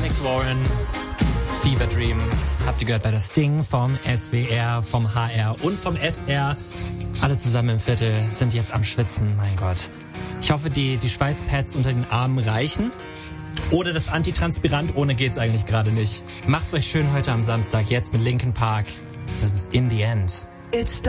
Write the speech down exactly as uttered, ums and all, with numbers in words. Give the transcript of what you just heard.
Alex Warren, Fever Dream. Habt ihr gehört bei der Sting vom S W R, vom H R und vom S R. Alle zusammen im Viertel sind jetzt am Schwitzen, mein Gott. Ich hoffe, die, die Schweißpads unter den Armen reichen. Oder das Antitranspirant, ohne geht's eigentlich gerade nicht. Macht's euch schön heute am Samstag, jetzt mit Linkin Park. Das ist In the End. It's